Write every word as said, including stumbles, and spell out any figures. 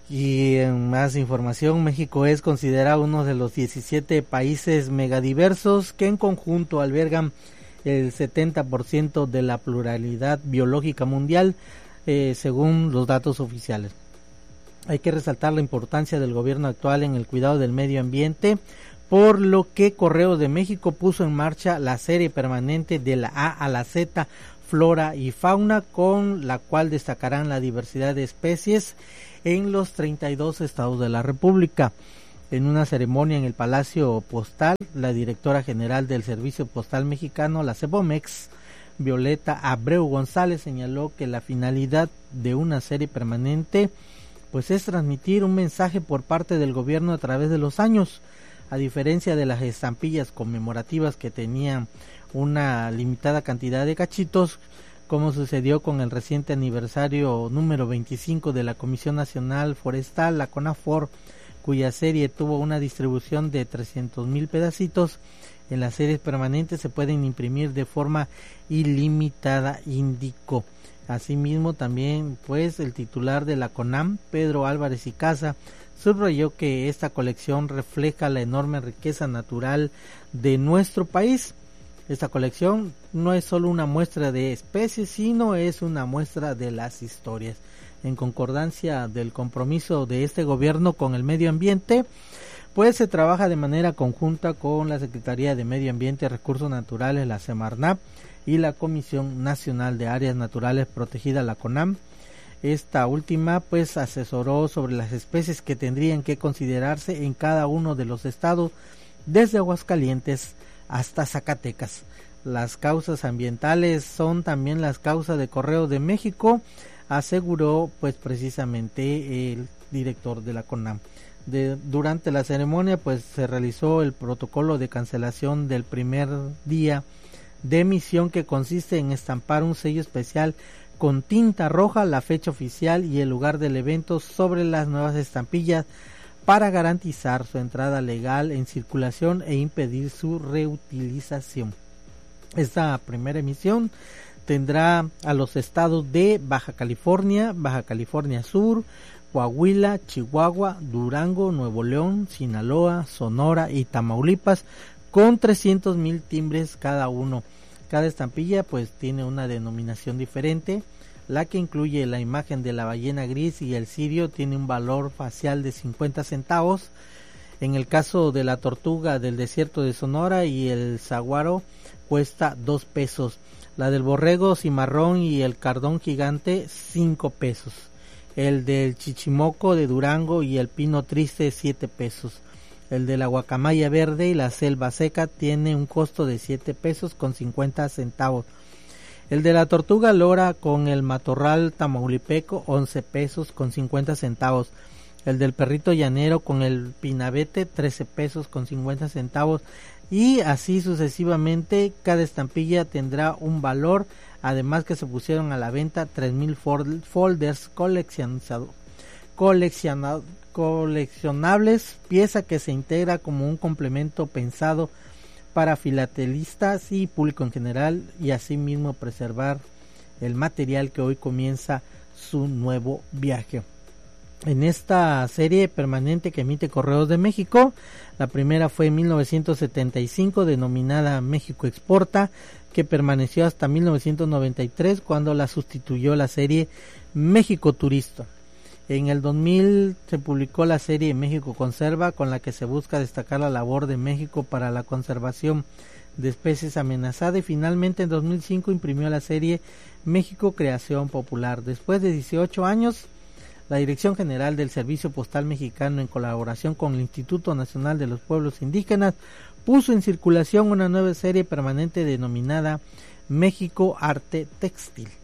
Y en más información, México es considerado uno de los diecisiete países megadiversos que en conjunto albergan el setenta por ciento de la pluralidad biológica mundial, eh, según los datos oficiales. Hay que resaltar la importancia del gobierno actual en el cuidado del medio ambiente, por lo que Correos de México puso en marcha la serie permanente de la A a la Z, Flora y Fauna, con la cual destacarán la diversidad de especies en los treinta y dos estados de la República. En una ceremonia en el Palacio Postal, la directora general del Servicio Postal Mexicano, la CEPOMEX, Violeta Abreu González, señaló que la finalidad de una serie permanente pues es transmitir un mensaje por parte del gobierno a través de los años, a diferencia de las estampillas conmemorativas que tenían una limitada cantidad de cachitos, como sucedió con el reciente aniversario número veinticinco de la Comisión Nacional Forestal, la CONAFOR, cuya serie tuvo una distribución de trescientos mil pedacitos. En las series permanentes se pueden imprimir de forma ilimitada, indicó. Asimismo, también pues el titular de la CONAM, Pedro Álvarez y Casa, subrayó que esta colección refleja la enorme riqueza natural de nuestro país. Esta colección no es solo una muestra de especies, sino es una muestra de las historias. En concordancia del compromiso de este gobierno con el medio ambiente, pues se trabaja de manera conjunta con la Secretaría de Medio Ambiente y Recursos Naturales, la Semarnat, y la Comisión Nacional de Áreas Naturales Protegidas, la CONAM. Esta última pues asesoró sobre las especies que tendrían que considerarse en cada uno de los estados, desde Aguascalientes hasta Zacatecas. Las causas ambientales son también las causas de Correos de México, aseguró pues precisamente el director de la CONAM. De, durante la ceremonia pues se realizó el protocolo de cancelación del primer día de emisión, que consiste en estampar un sello especial con tinta roja, la fecha oficial y el lugar del evento sobre las nuevas estampillas, para garantizar su entrada legal en circulación e impedir su reutilización. Esta primera emisión tendrá a los estados de Baja California, Baja California Sur, Coahuila, Chihuahua, Durango, Nuevo León, Sinaloa, Sonora y Tamaulipas, con trescientos mil timbres cada uno. Cada estampilla pues tiene una denominación diferente. La que incluye la imagen de la ballena gris y el cirio tiene un valor facial de cincuenta centavos. En el caso de la tortuga del desierto de Sonora y el saguaro cuesta dos pesos. La del borrego cimarrón y el cardón gigante, cinco pesos. El del chichimoco de Durango y el pino triste, siete pesos. El de la guacamaya verde y la selva seca tiene un costo de siete pesos con cincuenta centavos. El de la tortuga lora con el matorral tamaulipeco, once pesos con cincuenta centavos. El del perrito llanero con el pinabete, trece pesos con cincuenta centavos. Y así sucesivamente, cada estampilla tendrá un valor. Además que se pusieron a la venta tres mil folders coleccionados. Coleccionados. coleccionables, pieza que se integra como un complemento pensado para filatelistas y público en general, y asimismo preservar el material que hoy comienza su nuevo viaje. En esta serie permanente que emite Correos de México, la primera fue en mil novecientos setenta y cinco, denominada México Exporta, que permaneció hasta mil novecientos noventa y tres, cuando la sustituyó la serie México Turista. En el dos mil se publicó la serie México Conserva, con la que se busca destacar la labor de México para la conservación de especies amenazadas, y finalmente en dos mil cinco imprimió la serie México Creación Popular. Después de dieciocho años, la Dirección General del Servicio Postal Mexicano, en colaboración con el Instituto Nacional de los Pueblos Indígenas, puso en circulación una nueva serie permanente denominada México Arte Textil.